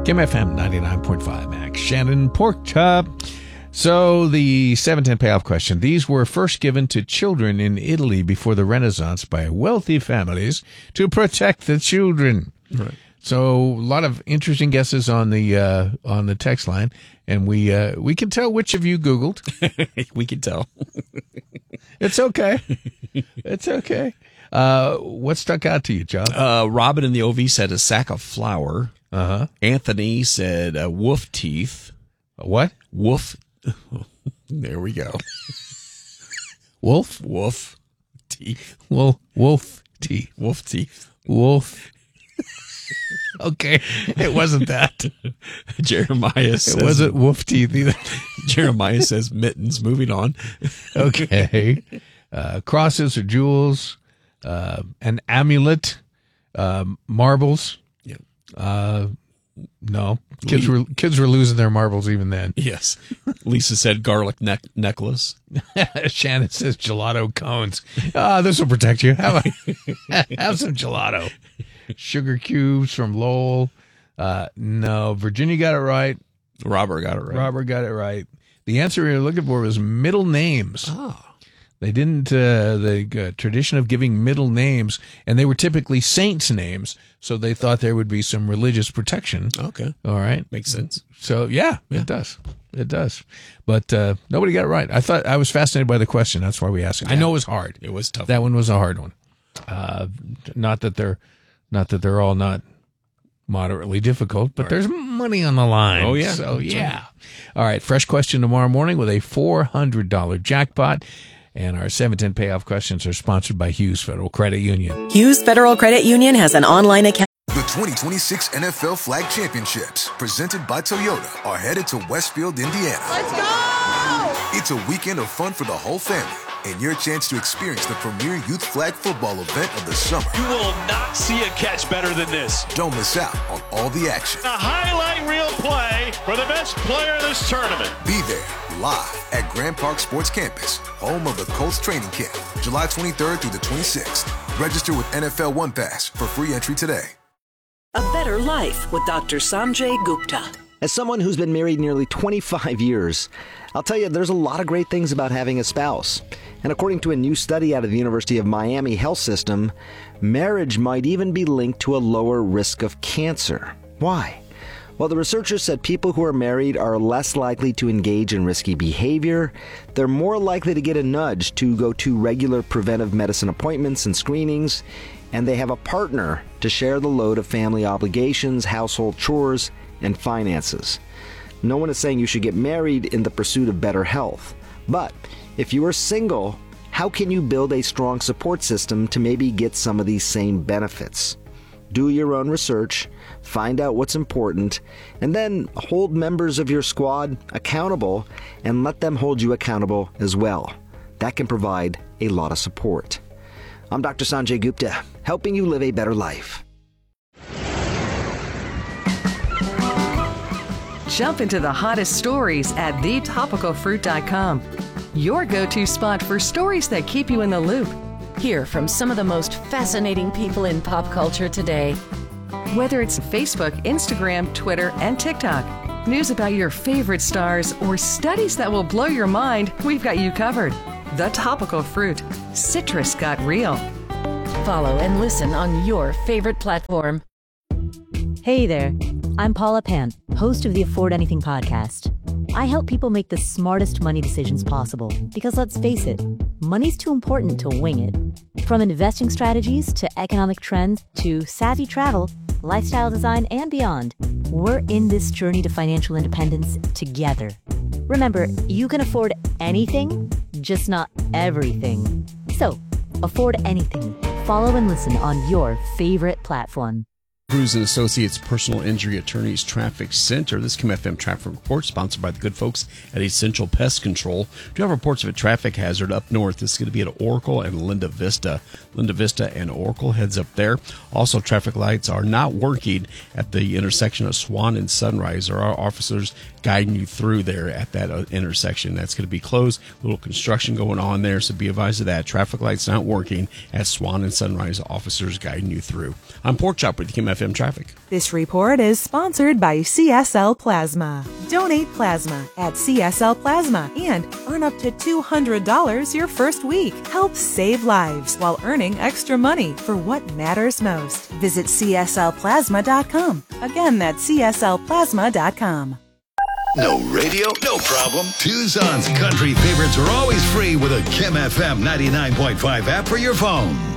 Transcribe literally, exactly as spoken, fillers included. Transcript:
Kim F M ninety-nine point five, Max Shannon Pork Chop. So the seven ten payoff question. These were first given to children in Italy before the Renaissance by wealthy families to protect the children. Right. So a lot of interesting guesses on the uh, on the text line, and we uh, we can tell which of you Googled. We can tell. It's okay. It's okay. Uh, what stuck out to you, John? Uh, Robin in the O V said a sack of flour. Uh-huh. Anthony said uh, wolf teeth. What? Wolf. There we go. Wolf? Wolf teeth. Wolf. Wolf teeth. Wolf teeth. Wolf. Okay. It wasn't that. Jeremiah says. It wasn't wolf teeth either. Jeremiah says mittens. Moving on. Okay. Uh, crosses or jewels. Uh, an amulet. Um, marbles. Yeah. Uh, no. Kids were kids were losing their marbles even then. Yes. Lisa said garlic neck necklace. Shannon says gelato cones. Ah, this will protect you. Have, a, have some gelato. Sugar cubes from Lowell. Uh, no, Virginia got it right. Robert got it right. Robert got it right. The answer we were looking for was middle names. Oh. They didn't, uh, the uh, tradition of giving middle names, and they were typically saints' names, so they thought there would be some religious protection. Okay. All right. Makes sense. So, yeah, Yeah. it does. It does. But uh, nobody got it right. I thought I was fascinated by the question. That's why we asked it. I Yeah. know it was hard. It was tough. That one was a hard one. Uh, not that they're, not that they're all not moderately difficult, but Right. there's money on the line. Oh, yeah. So, That's yeah. right. All right. Fresh question tomorrow morning with a four hundred dollars jackpot. And our seven ten payoff questions are sponsored by Hughes Federal Credit Union. Hughes Federal Credit Union has an online account. The twenty twenty-six N F L Flag Championships, presented by Toyota, are headed to Westfield, Indiana. Let's go! It's a weekend of fun for the whole family, and your chance to experience the premier youth flag football event of the summer. You will not see a catch better than this. Don't miss out on all the action. A highlight reel play for the best player in this tournament. Be there, live at Grand Park Sports Campus, home of the Colts training camp, July twenty-third through the twenty-sixth. Register with N F L One Pass for free entry today. A Better Life with Doctor Sanjay Gupta. As someone who's been married nearly twenty-five years, I'll tell you there's a lot of great things about having a spouse. And according to a new study out of the University of Miami Health System, marriage might even be linked to a lower risk of cancer. Why? Well, the researchers said people who are married are less likely to engage in risky behavior, they're more likely to get a nudge to go to regular preventive medicine appointments and screenings, and they have a partner to share the load of family obligations, household chores, and finances. No one is saying you should get married in the pursuit of better health. But if you are single, how can you build a strong support system to maybe get some of these same benefits? Do your own research, find out what's important, and then hold members of your squad accountable and let them hold you accountable as well. That can provide a lot of support. I'm Doctor Sanjay Gupta, helping you live a better life. Jump into the hottest stories at the topical fruit dot com. Your go-to spot for stories that keep you in the loop. Hear from some of the most fascinating people in pop culture today. Whether it's Facebook, Instagram, Twitter, and TikTok, news about your favorite stars, or studies that will blow your mind, we've got you covered. The Topical Fruit. Citrus got real. Follow and listen on your favorite platform. Hey there, I'm Paula Pant, host of the Afford Anything podcast. I help people make the smartest money decisions possible because let's face it, money's too important to wing it. From investing strategies to economic trends to savvy travel, lifestyle design, and beyond, we're in this journey to financial independence together. Remember, you can afford anything, just not everything. So, afford anything. Follow and listen on your favorite platform. Cruz and Associates Personal Injury Attorneys Traffic Center. This Kim F M Traffic Report sponsored by the good folks at Essential Pest Control. Do you have reports of a traffic hazard up north? This is going to be at Oracle and Linda Vista. Linda Vista and Oracle, heads up there. Also, traffic lights are not working at the intersection of Swan and Sunrise. There are officers guiding you through there at that uh, intersection. That's going to be closed. A little construction going on there, so be advised of that. Traffic lights not working at Swan and Sunrise. Officers guiding you through. I'm Pork Chop with the Kim F M F M Traffic. This report is sponsored by C S L Plasma. Donate plasma at C S L Plasma and earn up to two hundred dollars your first week. Help save lives while earning extra money for what matters most. Visit C S L plasma dot com. Again, that's C S L plasma dot com. No radio? No problem. Tucson's country favorites are always free with a Kim F M ninety-nine point five app for your phone.